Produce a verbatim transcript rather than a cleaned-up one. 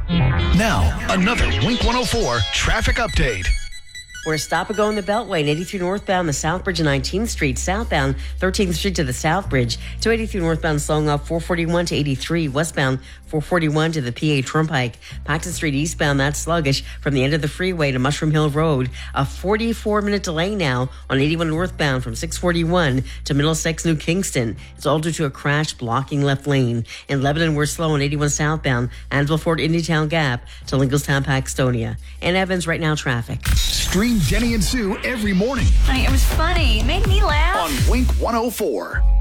Now, another Wink one oh four traffic update. We're a stop and go in the Beltway, and eighty-three northbound, the South Bridge and nineteenth Street, southbound, thirteenth Street to the South Bridge, two eighty-three northbound slowing off four forty-one to eighty-three, westbound four forty-one to the P A Turnpike, Paxton Street eastbound, that's sluggish from the end of the freeway to Mushroom Hill Road, a forty-four minute delay now on eighty-one northbound from six forty-one to Middlesex, New Kingston. It's all due to a crash blocking left lane. In Lebanon, we're slow on eighty-one southbound, Annandale Fort Indiantown Gap to Lincolnstown, Paxtonia. And Evans, right now, traffic. Stream Jenny and Sue every morning It was funny. It made me laugh. on Wink one oh four.